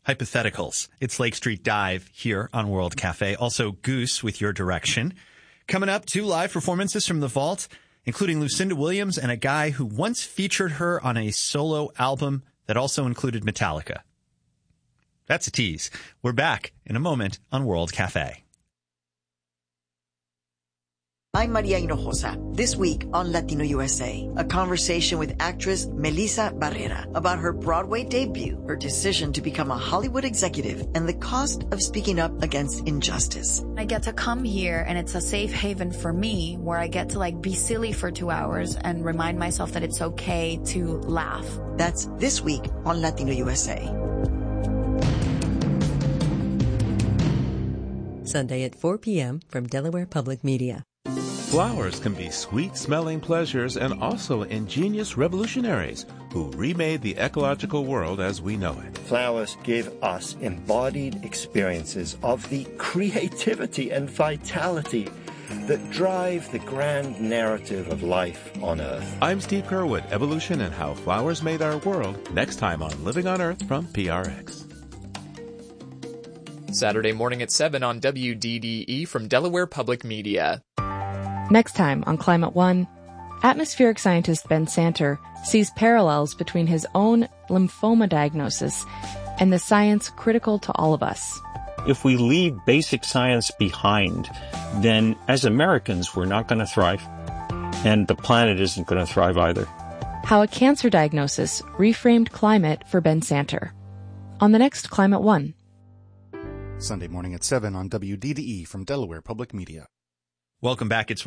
hypotheticals. It's Lake Street Dive here on World Cafe. Also, Goose with Your Direction. Coming up, 2 live performances from the vault, including Lucinda Williams and a guy who once featured her on a solo album that also included Metallica. That's a tease. We're back in a moment on World Cafe. I'm Maria Hinojosa. This week on Latino USA, a conversation with actress Melissa Barrera about her Broadway debut, her decision to become a Hollywood executive, and the cost of speaking up against injustice. I get to come here, and it's a safe haven for me where I get to be silly for 2 hours and remind myself that it's okay to laugh. That's this week on Latino USA. Sunday at 4 p.m. from Delaware Public Media. Flowers can be sweet-smelling pleasures and also ingenious revolutionaries who remade the ecological world as we know it. Flowers give us embodied experiences of the creativity and vitality that drive the grand narrative of life on Earth. I'm Steve Curwood, Evolution and How Flowers Made Our World, next time on Living on Earth from PRX. Saturday morning at 7 on WDDE from Delaware Public Media. Next time on Climate One, atmospheric scientist Ben Santer sees parallels between his own lymphoma diagnosis and the science critical to all of us. If we leave basic science behind, then as Americans, we're not going to thrive. And the planet isn't going to thrive either. How a cancer diagnosis reframed climate for Ben Santer. On the next Climate One. Sunday morning at 7 on WDDE from Delaware Public Media. Welcome back. It's